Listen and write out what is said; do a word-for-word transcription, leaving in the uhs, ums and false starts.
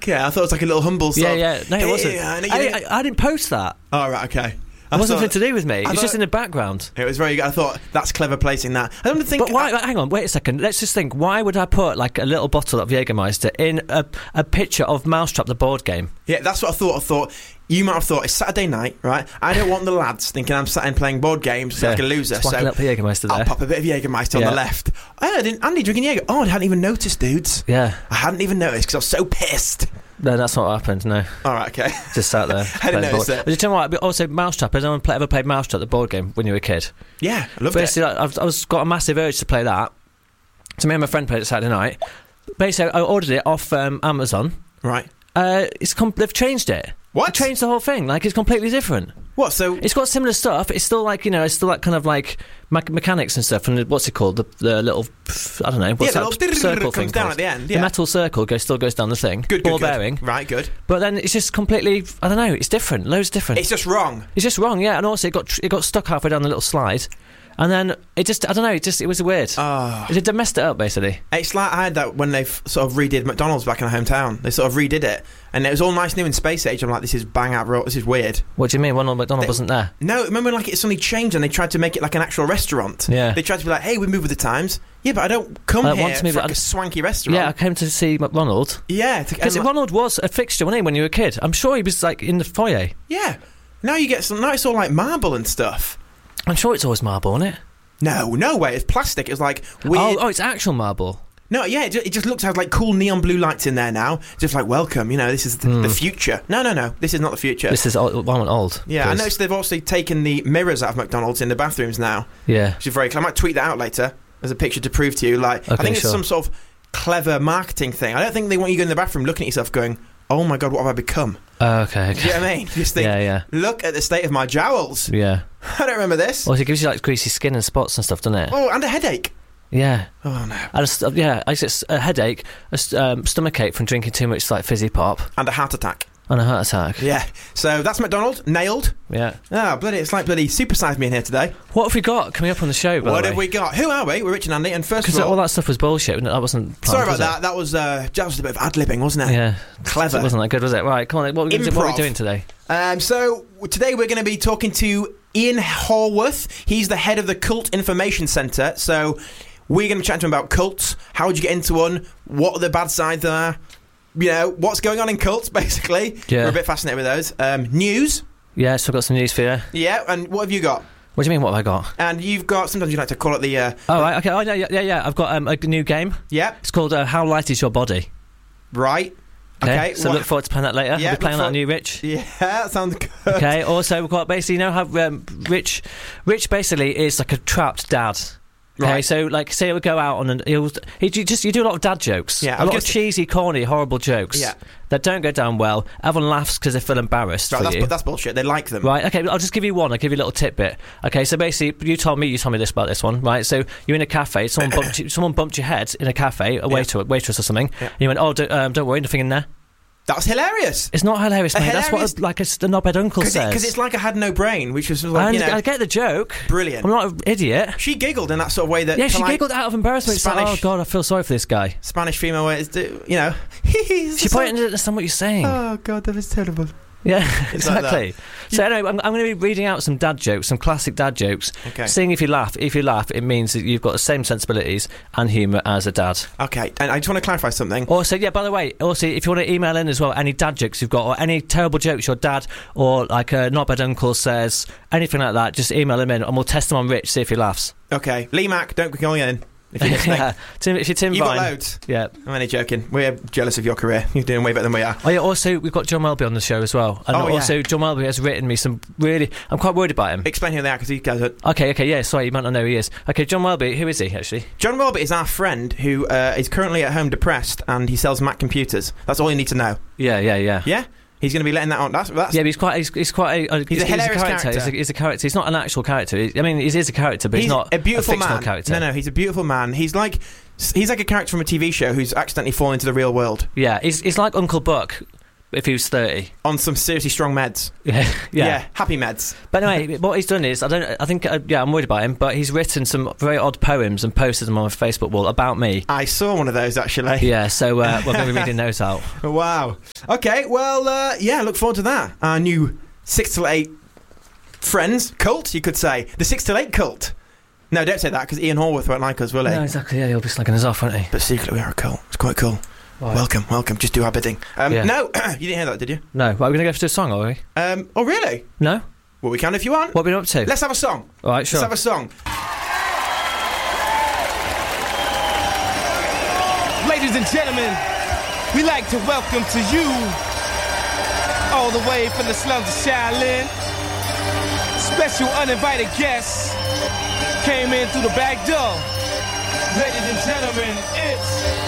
Yeah, I thought it was like a little humble sort Yeah, of, yeah. No, it "Hey, wasn't. I, know you I, didn't-" I, I didn't post that. Oh, right, okay. It wasn't thought- nothing to do with me. It I was just thought- in the background. It was very good. I thought, that's clever placing that. I don't think... But why? Like, hang on, wait a second. Let's just think. Why would I put like a little bottle of Jägermeister in a, a picture of Mousetrap, the board game? Yeah, that's what I thought. I thought, you might have thought, it's Saturday night, right? I don't want the lads thinking I'm sat in playing board games Yeah. like a loser. Just whacking So up the Jägermeister there. I'll pop a bit of Jägermeister Yeah. on the left. Oh, I didn't, Andy drinking Jäger. Oh, I hadn't even noticed, dudes. Yeah. I hadn't even noticed because I was so pissed. No, that's not what happened. No, All right, okay. just sat there. I didn't playing notice board. it. But you tell me what, but also Mousetrap. Has anyone play, ever played Mousetrap, the board game, when you were a kid? Yeah, I loved Basically, it. like, I've, I was got a massive urge to play that. So me and my friend played it Saturday night. Basically, I ordered it off um, Amazon. Right. Uh, it's com- they've changed it. What? They changed the whole thing. Like, it's completely different. What, so... It's got similar stuff. It's still like, you know, it's still like kind of like me- mechanics and stuff. And what's it called? The, the little, I don't know, what's Yeah, that the little circle comes thing down called? at the end, The yeah. metal circle goes still goes down the thing. Good, good, Ball good. bearing. Right, good. But then it's just completely, I don't know, it's different. Loads different. It's just wrong. It's just wrong, yeah. And also it got tr- it got stuck halfway down the little slide. And then it just, I don't know, it just, it was weird. Oh. It, they messed it up, basically. It's like I had that when they sort of redid McDonald's back in my hometown. They sort of redid it, and it was all nice new in Space Age. I'm like, this is bang out, ro- this is weird. What do you mean? Ronald McDonald They- wasn't there? No, remember like it suddenly changed and they tried to make it like an actual restaurant. Yeah. They tried to be like, hey, we move with the times. Yeah, but I don't come I here want to move- for like I- a swanky restaurant. Yeah, I came to see McDonald. Yeah. to- Because and like- Ronald was a fixture, wasn't he, when you were a kid? I'm sure he was, like, in the foyer. yeah. Now you get some, now it's all like marble and stuff. I'm sure it's always marble, isn't it? No, no way. It's plastic. It's like weird. Oh, oh, it's actual marble. No, yeah, it just, it just looks like cool neon blue lights in there now. Just like, welcome, you know, this is the, the future. No, no, no, this is not the future. This is old, well, old. yeah, I please. noticed they've also taken the mirrors out of McDonald's in the bathrooms now, Yeah. which is very clever. I might tweet that out later as a picture to prove to you. Like, I Okay, think it's sure. some sort of clever marketing thing. I don't think they want you to go in the bathroom looking at yourself going, oh my God, what have I become? Oh, okay, Do you okay. know what I mean? Just think, Yeah, yeah. look at the state of my jowls. Yeah. I don't remember this. Also, it gives you, like, greasy skin and spots and stuff, doesn't it? Oh, and a headache. Yeah. Oh, no. I just, yeah, I get a headache, a st- um, stomach ache from drinking too much, like, fizzy pop, And a heart attack. and a heart attack. Yeah. So that's McDonald's. Nailed. Yeah. Oh, bloody, it's like bloody supersized me in here today. What have we got coming up on the show, by What the have way? we got? Who are we? We're Rich and Andy, and first Because of all... all that stuff was bullshit. That wasn't planned, sorry about was it? that. That was, uh, that was a bit of ad-libbing, wasn't it? Yeah. Clever. It wasn't that good, was it? Right, come on. What are we, gonna do- what are we Improv. doing today? Um, so, today we're going to be talking to Ian Horworth. He's the head of the Cult Information Centre. So, we're going to chat to him about cults. How would you get into one? What the bad sides are? You know, what's going on in cults, basically. Yeah. We're a bit fascinated with those. Um, news. Yeah, so I've got some news for you. Yeah, and what have you got? What do you mean, what have I got? And you've got, sometimes you like to call it the... Uh, Oh, right, okay. Oh, no, yeah, yeah, yeah. I've got um, a new game. yeah, It's called uh, How Light Is Your Body? right. Okay, Okay. so what- look forward to playing that later. Yeah, We'll be playing look that on you, Rich. Yeah, that sounds good. Okay, also we've got basically, you know how um, Rich Rich basically is like a trapped dad. Okay, Right. so like say he would go out on and he'll he you just you do a lot of dad jokes. Yeah, a I'm lot of just- cheesy, corny, horrible jokes. Yeah. That don't go down well. Everyone laughs because they feel embarrassed Right, for that's, you. that's bullshit. They like them. Right, okay, I'll just give you one. I'll give you a little tidbit. Okay, so basically, you told me, you told me this about this one, right? So you're in a cafe, someone bumped, you, someone bumped your head in a cafe, a waiter, waitress or something, Yeah. and you went, oh, don't, um, don't worry, nothing in there. That's hilarious. It's not hilarious, A mate. That's hilarious- what a, like a, the knobhead uncle Because says. it, it's like I had no brain, which was like, and you know, I get the joke. brilliant. I'm not an idiot. She giggled in that sort of way that Yeah, she polite giggled out of embarrassment. It's like, Spanish- oh, God, I feel sorry for this guy. Spanish female ways do, you know. She probably didn't understand what you're saying. Oh God, that was terrible. Yeah, It's like exactly. So anyway, I'm, I'm going to be reading out some dad jokes, some classic dad jokes. Okay. Seeing if you laugh. If you laugh, it means that you've got the same sensibilities and humour as a dad. Okay, and I just want to clarify something. Also, yeah, by the way, also, if you want to email in as well, any dad jokes you've got, or any terrible jokes your dad or like a not bad uncle says, anything like that, just email them in and we'll test them on Rich, see if he laughs. Okay, Lee Mack, don't be going in. If you're listening. Yeah. Tim, if you're Tim You've Vine. got loads. Yeah. I'm only joking. We're jealous of your career. You're doing way better than we are. Oh yeah, also we've got John Welby on the show as well. And Oh, yeah. also John Welby has written me some really, I'm quite worried about him. Explain who they are because he goes. Okay, okay, yeah, sorry, you might not know who he is. Okay, John Welby, who is he actually? John Welby is our friend who uh, is currently at home depressed and he sells Mac computers. That's all you need to know. Yeah, yeah, yeah. Yeah? He's going to be letting that on. That's, that's Yeah, but he's quite. He's, he's quite. A, uh, He's a hilarious character. character. He's, a, he's a character. He's not an actual character. He- I mean, he is a character, but he's, he's not a beautiful fictional man. character. No, no, he's a beautiful man. He's like he's like a character from a T V show who's accidentally fallen into the real world. Yeah, he's, he's like Uncle Buck if he was thirty. On some seriously strong meds. Yeah, yeah. Yeah, happy meds. But anyway, what he's done is, I don't, I think, uh, yeah, I'm worried about him, but he's written some very odd poems and posted them on his Facebook wall about me. I saw one of those, actually. Yeah, so uh, we're going to be reading those out. Wow. Okay, well, uh, yeah, look forward to that. Our new six till eight friends, cult, you could say. The six till eight cult. No, don't say that, because Ian Horworth won't like us, will he? No, exactly, yeah, he'll be slagging us off, won't he? But secretly we are a cult. It's quite cool. Right. Welcome, welcome. Just do our bidding. Um, Yeah. No, you didn't hear that, did you? No, right, we're going to go for a song, are we? Um, oh, really? No? Well, we can if you want. What are we up to? Let's have a song. All right, sure. Let's have a song. Ladies and gentlemen, we like to welcome to you, all the way from the slums of Shaolin, special uninvited guests came in through the back door. Ladies and gentlemen, it's